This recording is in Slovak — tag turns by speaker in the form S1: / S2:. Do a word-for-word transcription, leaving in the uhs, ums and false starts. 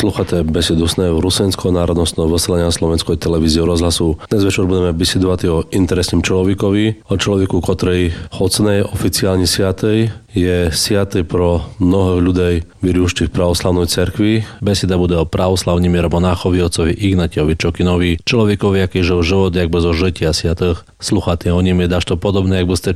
S1: Sluchate besedu Snehu Rusenského národnostného vysielania Slovenskej televízie rozhlasu. Dnes večer budeme besedovať o interesnom človekovi, o človeku, ktorej hocnej oficiálne siatej je siatej pro mnohých ľudí vyrúštich v pravoslavnej cerkvi. Beseda bude o pravoslavním monáchovi otcovi Ignatiovi Čokinovi, človekovi, aký žil život, jak bez ožitia siatých. Sluchate o ním je dašto podobné, jak by ste